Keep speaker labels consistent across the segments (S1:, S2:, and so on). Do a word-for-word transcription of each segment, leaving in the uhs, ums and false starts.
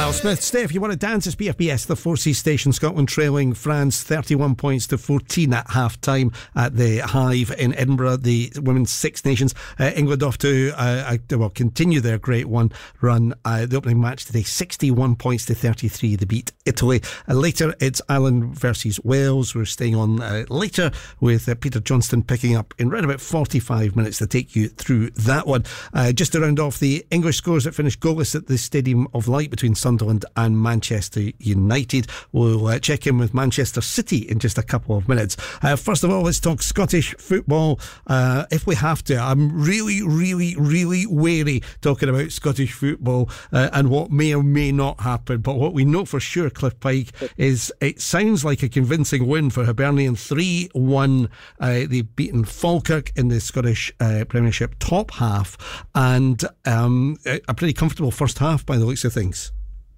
S1: Well, Smith, Steph, you want to dance? It's B F B S, the four C station. Scotland trailing France thirty-one points to fourteen at half time at the Hive in Edinburgh, the Women's Six Nations. Uh, England off to uh, uh, well continue their great one run. Uh, the opening match today, sixty-one points to thirty-three. They beat Italy. Uh, later, it's Ireland versus Wales. We're staying on uh, later with uh, Peter Johnston picking up in around about forty-five minutes to take you through that one. Uh, just to round off the English scores that finished goalless at the Stadium of Light between Sunderland and Manchester United. We'll uh, check in with Manchester City in just a couple of minutes. Uh, first of all, let's talk Scottish football. Uh, if we have to, I'm really, really, really wary talking about Scottish football uh, and what may or may not happen. But what we know for sure, Cliff Pike, is it sounds like a convincing win for Hibernian. three one. Uh, they've beaten Falkirk in the Scottish uh, Premiership top half, and um, a pretty comfortable first half by the looks of things.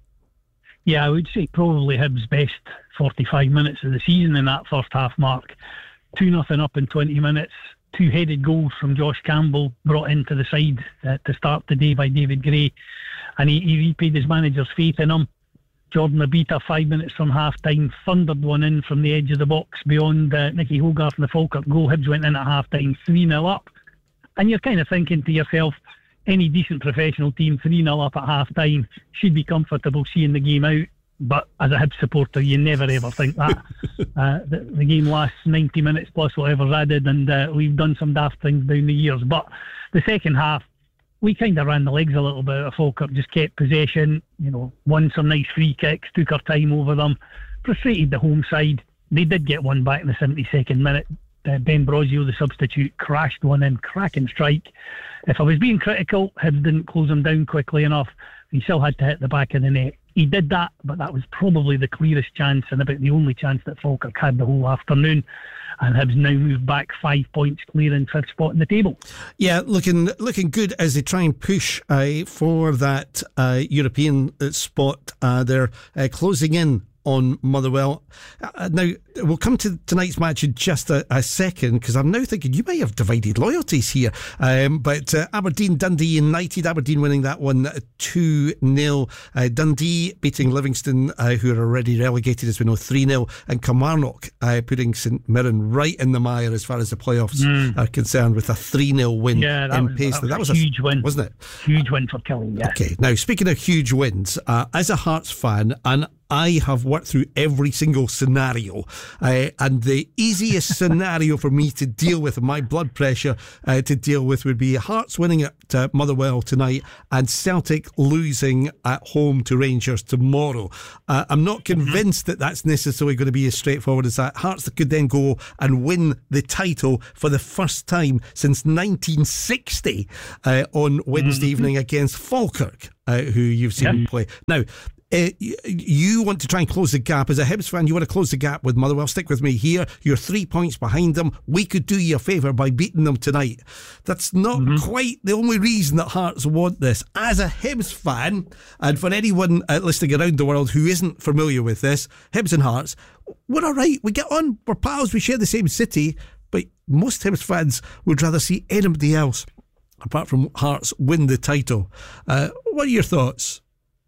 S2: Yeah, I would say probably Hibs' best forty-five minutes of the season in that first half mark. two nothing up in twenty minutes. Two headed goals from Josh Campbell brought into the side uh, to start the day by David Gray. And he, he repaid his manager's faith in him. Jordan Abita, five minutes from half-time, thundered one in from the edge of the box beyond uh, Nicky Hogarth and the Falkirk goal. Hibs went in at half-time, three nil up. And you're kind of thinking to yourself, any decent professional team, three nil up at half-time, should be comfortable seeing the game out. But as a Hibs supporter, you never ever think that. uh, the, the game lasts ninety minutes plus whatever's added, and uh, we've done some daft things down the years. But the second half, we kind of ran the legs a little bit. Falkirk just kept possession, you know, won some nice free kicks, took our time over them, frustrated the home side. They did get one back in the seventy-second minute. Uh, Ben Brosio, the substitute, crashed one in, cracking strike. If I was being critical, Hibs didn't close him down quickly enough. He still had to hit the back of the net. He did that, but that was probably the clearest chance and about the only chance that Falkirk had the whole afternoon. And Hibs now moved back five points clear in fifth spot in the table. Yeah, looking looking good as they try and push uh, for that uh, European spot. Uh, they're uh, closing in on Motherwell. Uh, now, we'll come to tonight's match in just a, a second, because I'm now thinking you may have divided loyalties here. Um, but uh, Aberdeen, Dundee United, Aberdeen winning that one two nil. Uh, Dundee beating Livingston, uh, who are already relegated, as we know, three nil. And Kilmarnock uh, putting St Mirren right in the mire as far as the playoffs mm. are concerned, with a three nil win yeah, that
S1: in
S2: was,
S1: Paisley.
S2: That was,
S1: that was
S2: a huge
S1: a,
S2: win.
S1: Wasn't it?
S2: Huge win for Killie, yeah.
S1: Okay, now speaking of huge wins, uh, as a Hearts fan, and I have worked through every single scenario, uh, and the easiest scenario for me to deal with, my blood pressure uh, to deal with, would be Hearts winning at uh, Motherwell tonight and Celtic losing at home to Rangers tomorrow. Uh, I'm not convinced that that's necessarily going to be as straightforward as that. Hearts could then go and win the title for the first time since nineteen sixty uh, on Wednesday mm-hmm. evening against Falkirk, uh, who you've seen yeah. play. Now, Uh, you want to try and close the gap. As a Hibs fan, you want to close the gap with Motherwell. Stick with me here. You're three points behind them. We could do you a favour by beating them tonight. That's not mm-hmm. quite the only reason that Hearts want this. As a Hibs fan, and for anyone uh, listening around the world who isn't familiar with this, Hibs and Hearts, we're all right. We get on. We're pals. We share the same city. But most Hibs fans would rather see anybody else, apart from Hearts, win the title. Uh, what are your thoughts?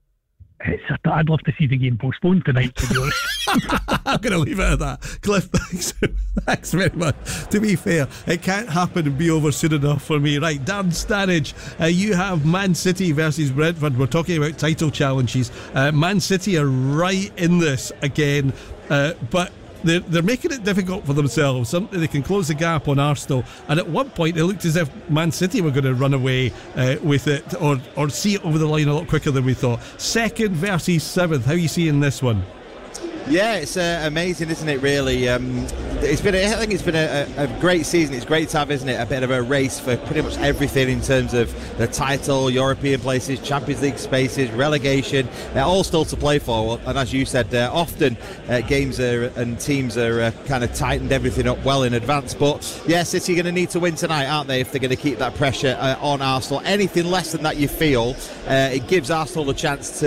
S2: It's a, I'd love to see the game postponed tonight, to be honest.
S1: I'm going to leave it at that. Cliff, thanks, thanks very much. To be fair, it can't happen and be over soon enough for me. Right, Darren Sturridge, uh, you have Man City versus Brentford. We're talking about title challenges. Uh, Man City are right in this again, uh, but They're, they're making it difficult for themselves. Something they can close the gap on Arsenal, and at one point it looked as if Man City were going to run away uh, with it, or or see it over the line a lot quicker than we thought. Second versus seventh, how are you seeing this one?
S3: Yeah, it's uh, amazing, isn't it, really? Um, it's been, a, I think it's been a, a great season. It's great to have, isn't it, a bit of a race for pretty much everything in terms of the title, European places, Champions League spaces, relegation. They're all still to play for. And as you said, uh, often uh, games are, and teams are uh, kind of tightened everything up well in advance. But, yeah, City are going to need to win tonight, aren't they, if they're going to keep that pressure uh, on Arsenal. Anything less than that, you feel, uh, it gives Arsenal the chance to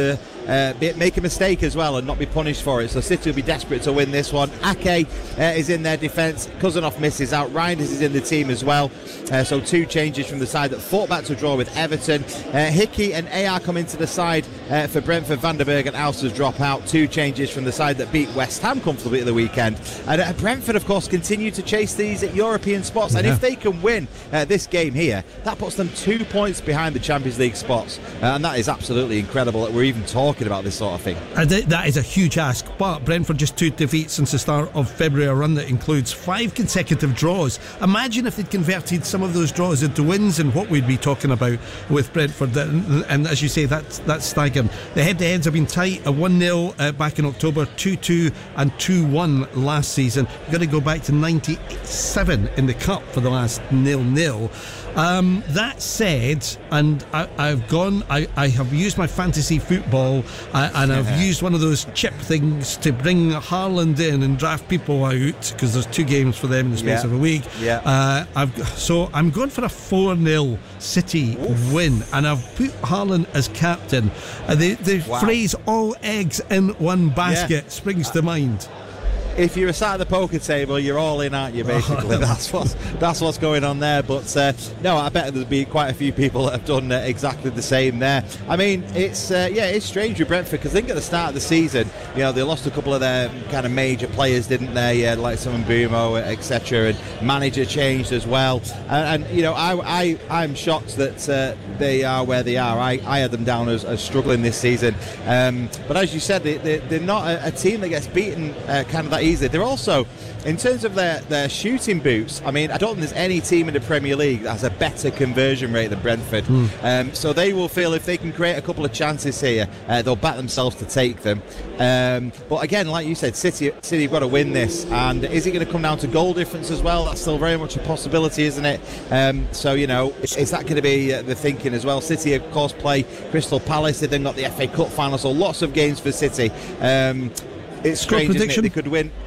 S3: uh, make a mistake as well and not be punished for it. So City will be desperate to win this one. Ake uh, is in their defence. Cousinhoff misses out. Reinders is in the team as well. Uh, so two changes from the side that fought back to draw with Everton. Uh, Hickey and A R come into the side uh, for Brentford. Van der Berg and Alsters drop out. Two changes from the side that beat West Ham comfortably at the weekend. And uh, Brentford, of course, continue to chase these European spots. And yeah. if they can win uh, this game here, that puts them two points behind the Champions League spots. Uh, and that is absolutely incredible that we're even talking about this sort of thing.
S1: And that is a huge ask. But Brentford just two defeats since the start of February, a run that includes five consecutive draws. Imagine if they'd converted some of those draws into wins and what we'd be talking about with Brentford. And, and as you say, that's, that's staggering. The head-to-heads have been tight. A one nil uh, back in October, two two and two one last season. You've got to go back to ninety-seven in the Cup for the last nil-nil. Um, that said, and I, I've gone, I, I have used my fantasy football uh, and I've used one of those chip things to bring Haaland in and draft people out because there's two games for them in the space
S3: yeah.
S1: of a week.
S3: Yeah.
S1: Uh, I've, so I'm going for a four nil City Oof. win, and I've put Haaland as captain. Uh, the the wow. phrase "all eggs in one basket" yeah. springs to mind.
S3: If you're sat at the poker table, you're all in, aren't you, basically? that's what's that's what's going on there. But uh, no, I bet there'll be quite a few people that have done uh, exactly the same there. I mean, it's uh, yeah, it's strange with Brentford because I think at the start of the season, you know, they lost a couple of their kind of major players, didn't they? Yeah, like some Mbeumo, et cetera. And manager changed as well. And, and you know, I, I I'm shocked that uh, they are where they are. I, I had them down as, as struggling this season. Um, but as you said, they, they, they're not a, a team that gets beaten uh, kind of that easy. They're also, in terms of their, their shooting boots, I mean, I don't think there's any team in the Premier League that has a better conversion rate than Brentford. Mm. Um, so they will feel if they can create a couple of chances here, uh, they'll back themselves to take them. Um, but again, like you said, City, City have got to win this. And is it going to come down to goal difference as well? That's still very much a possibility, isn't it? Um, so, you know, is, is that going to be uh, the thinking as well? City, of course, play Crystal Palace. They've then got the F A Cup final, so lots of games for City. Um, it's strange, isn't it? They could win.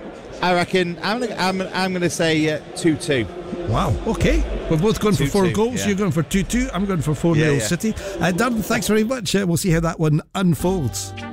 S3: I reckon I'm gonna, I'm, I'm going to say uh, two two.
S1: Wow, okay. We're both going for four two, goals. Yeah. You're going for two two. I'm going for four nil yeah, yeah. City. Uh, Darren, thanks very much. Uh, we'll see how that one unfolds.